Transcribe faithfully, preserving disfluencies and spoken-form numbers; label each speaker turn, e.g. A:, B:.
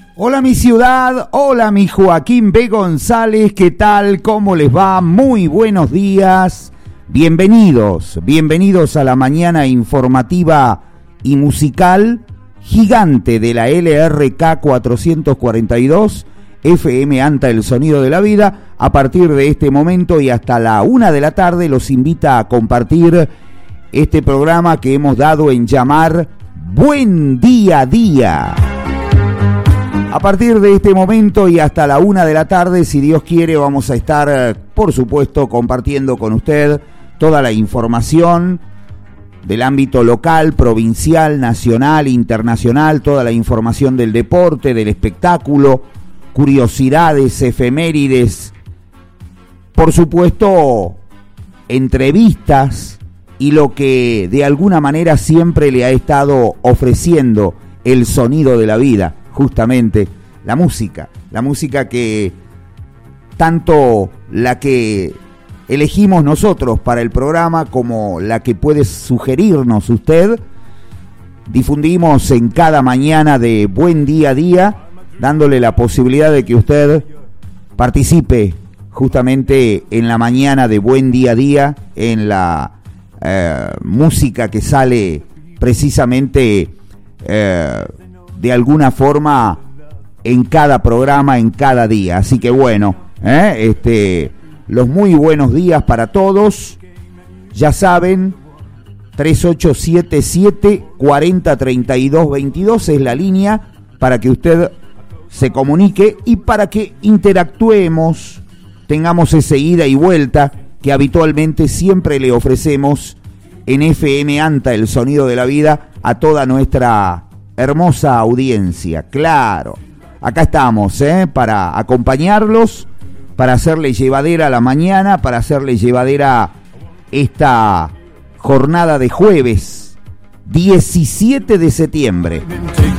A: Hola mi ciudad, hola mi Joaquín B. González, ¿qué tal? ¿Cómo les va? Muy buenos días, bienvenidos, bienvenidos a la mañana informativa y musical gigante de la L R K cuatrocientos cuarenta y dos, F M ANTA, el sonido de la vida. A partir de este momento y hasta la una de la tarde los invita a compartir este programa que hemos dado en llamar Buen Día a Día. A partir de este momento y hasta la una de la tarde, si Dios quiere, vamos a estar, por supuesto, compartiendo con usted toda la información del ámbito local, provincial, nacional, internacional, toda la información del deporte, del espectáculo, curiosidades, efemérides, por supuesto, entrevistas y lo que de alguna manera siempre le ha estado ofreciendo el sonido de la vida. Justamente la música, la música que tanto la que elegimos nosotros para el programa como la que puede sugerirnos usted, difundimos en cada mañana de Buen Día a Día, dándole la posibilidad de que usted participe justamente en la mañana de Buen Día a Día, en la eh, música que sale precisamente eh, de alguna forma en cada programa, en cada día. Así que bueno, ¿eh? este, los muy buenos días para todos. Ya saben, tres ocho siete siete, cuatro cero tres dos dos dos es la línea para que usted se comunique y para que interactuemos, tengamos ese ida y vuelta que habitualmente siempre le ofrecemos en F M ANTA, el sonido de la vida, a toda nuestra hermosa audiencia. Claro, acá estamos, ¿eh? para acompañarlos, para hacerle llevadera la mañana, para hacerle llevadera esta jornada de jueves diecisiete de septiembre.